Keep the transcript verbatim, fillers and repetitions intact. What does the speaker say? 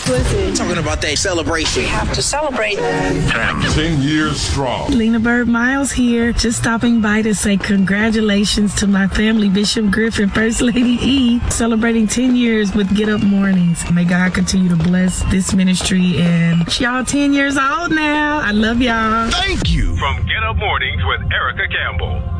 Listen. Talking about that celebration. We have to celebrate. Ten. Ten years strong. Lena Bird Miles here. Just stopping by to say congratulations to my family, Bishop Griffin, First Lady E, celebrating ten years with Get Up Mornings. May God continue to bless this ministry. And y'all ten years old now. I love y'all. Thank you. From Get Up Mornings with Erica Campbell.